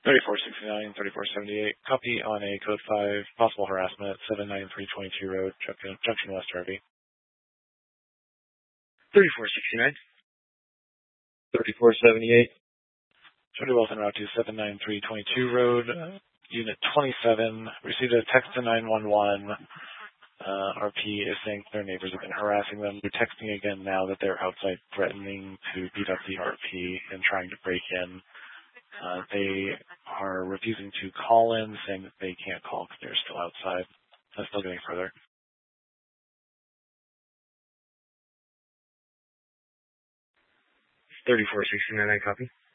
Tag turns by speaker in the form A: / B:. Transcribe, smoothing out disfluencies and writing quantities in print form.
A: 3469, 3478. Copy on a code 5, possible harassment at 79322 Road, Junction West, RV.
B: 3469.
C: 3478.
A: Jody Wilson, Route 2, 79322 Road, Unit 27. Received a text to 911. RP is saying their neighbors have been harassing them. They're texting again now that they're outside threatening to beat up the RP and trying to break in. They are refusing to call in, saying that they can't call because they're still outside. That's still getting further.
B: 3469, I copy.